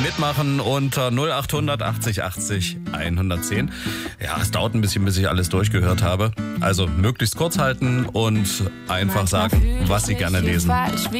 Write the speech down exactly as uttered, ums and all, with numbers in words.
Mitmachen unter null acht hundert achtzig achtzig hundertzehn. Ja, es dauert ein bisschen, bis ich alles durchgehört habe. Also möglichst kurz halten und einfach sagen, was Sie gerne lesen.